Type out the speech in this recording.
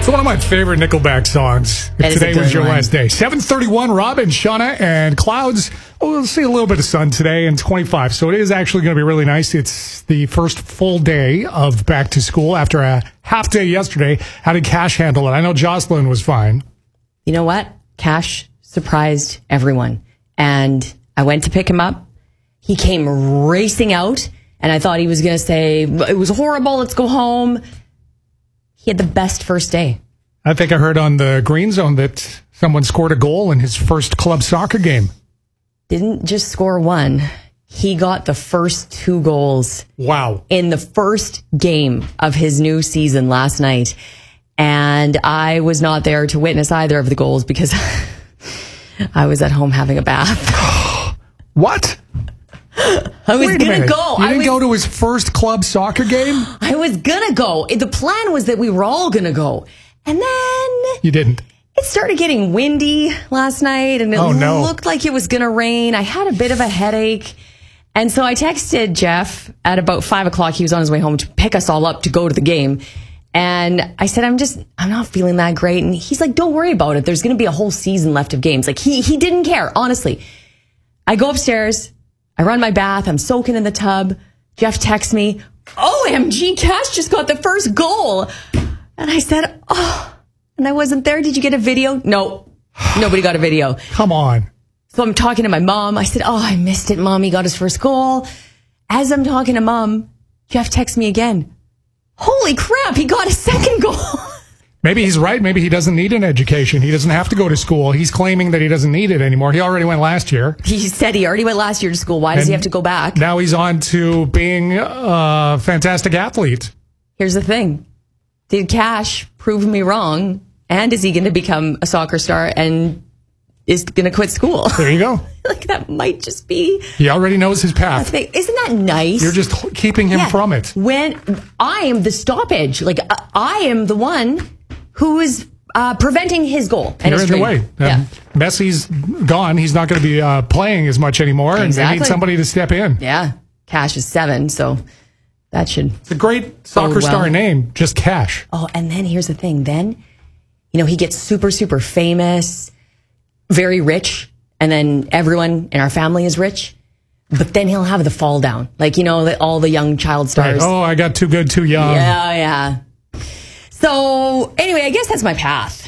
It's one of my favorite Nickelback songs. If today was your last day. 7:31, Rob and Shauna, and clouds. We'll see a little bit of sun today and 25. So it is actually going to be really nice. It's the first full day of back to school after a half day yesterday. How did Cash handle it? I know Jocelyn was fine. You know what? Cash surprised everyone. And I went to pick him up. He came racing out, and I thought he was going to say, it was horrible, let's go home. He had the best first day. I think I heard on the Green Zone that someone scored a goal in his first club soccer game. Didn't just score one. He got the first 2 goals. Wow. In the first game of his new season last night. And I was not there to witness either of the goals because I was at home having a bath. What? I was going to go. You didn't go to his first club soccer game? I was going to go. The plan was that we were all going to go. And then... You didn't. It started getting windy last night, and it looked like it was going to rain. I had a bit of a headache. And so I texted Jeff at about 5 o'clock. He was on his way home to pick us all up to go to the game. And I said, I'm not feeling that great. And he's like, don't worry about it. There's going to be a whole season left of games. Like, he didn't care, honestly. I go upstairs. I run my bath. I'm soaking in the tub. Jeff texts me, OMG, Cash just got the first goal. And I said, and I wasn't there. Did you get a video? No, nobody got a video. Come on. So I'm talking to my mom. I said, I missed it. Mom, he got his first goal. As I'm talking to Mom, Jeff texts me again. Holy crap, he got a second goal. Maybe he's right. Maybe he doesn't need an education. He doesn't have to go to school. He's claiming that he doesn't need it anymore. He already went last year. He said he already went last year to school. Why does he have to go back? Now he's on to being a fantastic athlete. Here's the thing. Did Cash prove me wrong? And is he going to become a soccer star and is going to quit school? There you go. Like, that might just be... He already knows his path. Isn't that nice? You're just keeping him from it. When I am the stoppage. Like, I am the one who is preventing his goal. You're in the way. Messi's gone. He's not going to be playing as much anymore. Exactly. And they need somebody to step in. Yeah. Cash is 7, so that should... It's a great soccer star name, just Cash. Oh, and then here's the thing. Then, he gets super, super famous, very rich, and then everyone in our family is rich. But then he'll have the fall down. Like, all the young child stars. Right. Oh, I got too good, too young. Yeah. So, anyway, I guess that's my path.